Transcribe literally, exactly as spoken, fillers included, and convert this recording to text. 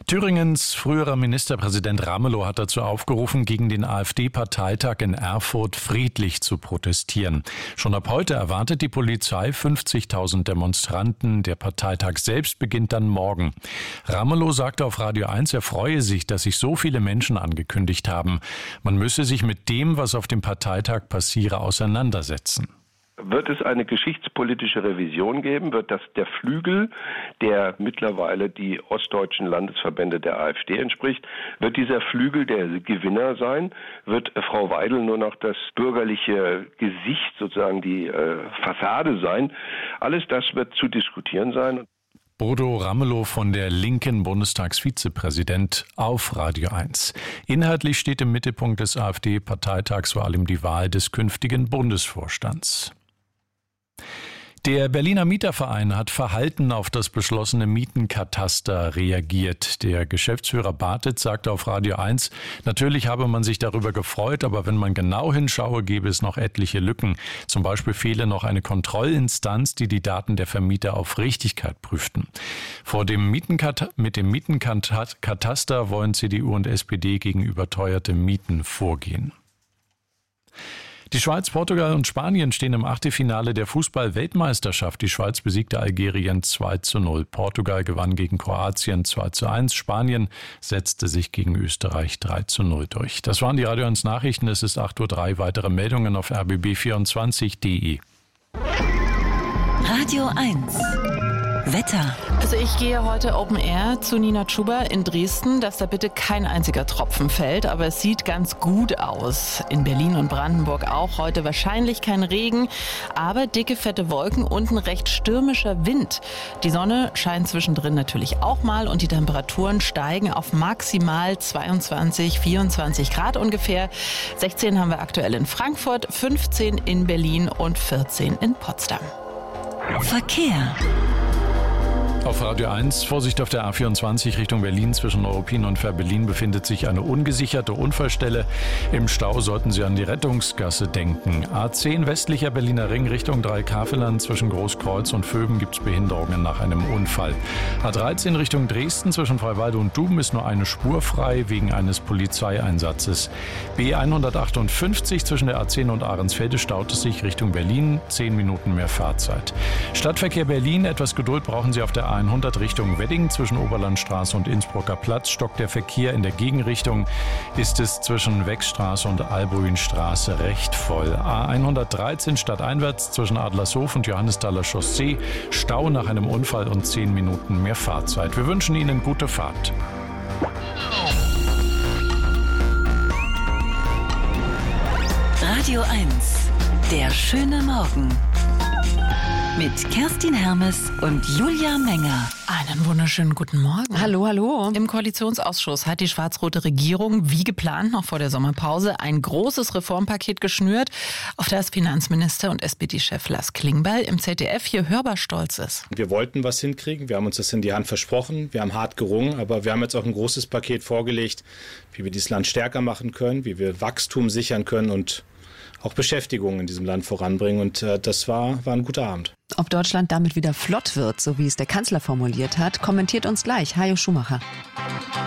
Thüringens früherer Ministerpräsident Ramelow hat dazu aufgerufen, gegen den AfD-Parteitag in Erfurt friedlich zu protestieren. Schon ab heute erwartet die Polizei fünfzigtausend Demonstranten. Der Parteitag selbst beginnt dann morgen. Ramelow sagte auf Radio eins, er freue sich, dass sich so viele Menschen angekündigt haben. Man müsse sich mit dem, was auf dem Parteitag passiere, auseinandersetzen. Wird es eine geschichtspolitische Revision geben? Wird das der Flügel, der mittlerweile die ostdeutschen Landesverbände der AfD entspricht, wird dieser Flügel der Gewinner sein? Wird Frau Weidel nur noch das bürgerliche Gesicht, sozusagen die äh, Fassade sein? Alles das wird zu diskutieren sein. Bodo Ramelow von der Linken, Bundestagsvizepräsident, auf Radio eins. Inhaltlich steht im Mittelpunkt des AfD-Parteitags vor allem die Wahl des künftigen Bundesvorstands. Der Berliner Mieterverein hat verhalten auf das beschlossene Mietenkataster reagiert. Der Geschäftsführer Bartitz sagte auf Radio eins, natürlich habe man sich darüber gefreut, aber wenn man genau hinschaue, gäbe es noch etliche Lücken. Zum Beispiel fehle noch eine Kontrollinstanz, die die Daten der Vermieter auf Richtigkeit prüften. Vor dem Mietenkat- mit dem Mietenkataster wollen C D U und S P D gegen überteuerte Mieten vorgehen. Die Schweiz, Portugal und Spanien stehen im Achtelfinale der Fußball-Weltmeisterschaft. Die Schweiz besiegte Algerien zwei zu null. Portugal gewann gegen Kroatien zwei zu eins. Spanien setzte sich gegen Österreich drei zu null durch. Das waren die Radio eins Nachrichten. Es ist acht Uhr drei. Weitere Meldungen auf r b b vierundzwanzig punkt d e. Radio eins. Wetter. Also ich gehe heute Open Air zu Nina Chuba in Dresden, dass da bitte kein einziger Tropfen fällt, aber es sieht ganz gut aus. In Berlin und Brandenburg auch heute wahrscheinlich kein Regen, aber dicke, fette Wolken und ein recht stürmischer Wind. Die Sonne scheint zwischendrin natürlich auch mal und die Temperaturen steigen auf maximal zweiundzwanzig, vierundzwanzig Grad ungefähr. sechzehn haben wir aktuell in Frankfurt, fünfzehn in Berlin und vierzehn in Potsdam. Verkehr. Auf Radio eins, Vorsicht auf der A vierundzwanzig Richtung Berlin zwischen Neuruppin und Fehrbellin befindet sich eine ungesicherte Unfallstelle. Im Stau sollten Sie an die Rettungsgasse denken. A zehn westlicher Berliner Ring Richtung Dreikafelern zwischen Großkreuz und Vöben gibt es Behinderungen nach einem Unfall. A dreizehn Richtung Dresden zwischen Freiwalde und Duben ist nur eine Spur frei wegen eines Polizeieinsatzes. B hundertachtundfünfzig zwischen der A zehn und Ahrensfelde staut es sich Richtung Berlin, zehn Minuten mehr Fahrzeit. Stadtverkehr Berlin, etwas Geduld brauchen Sie auf der A hundert Richtung Wedding zwischen Oberlandstraße und Innsbrucker Platz. Stockt der Verkehr in der Gegenrichtung, ist es zwischen Wechstraße und Albuinstraße recht voll. A hundertdreizehn stadteinwärts zwischen Adlershof und Johannesthaler Chaussee. Stau nach einem Unfall und zehn Minuten mehr Fahrzeit. Wir wünschen Ihnen gute Fahrt. Radio eins. Der schöne Morgen. Mit Kerstin Hermes und Julia Menger. Einen wunderschönen guten Morgen. Hallo, hallo. Im Koalitionsausschuss hat die schwarz-rote Regierung, wie geplant, noch vor der Sommerpause, ein großes Reformpaket geschnürt, auf das Finanzminister und S P D-Chef Lars Klingbeil im Z D F hier hörbar stolz ist. Wir wollten was hinkriegen, wir haben uns das in die Hand versprochen, wir haben hart gerungen, aber wir haben jetzt auch ein großes Paket vorgelegt, wie wir dieses Land stärker machen können, wie wir Wachstum sichern können und auch Beschäftigung in diesem Land voranbringen. Und äh, das war, war ein guter Abend. Ob Deutschland damit wieder flott wird, so wie es der Kanzler formuliert hat, kommentiert uns gleich Hajo Schumacher.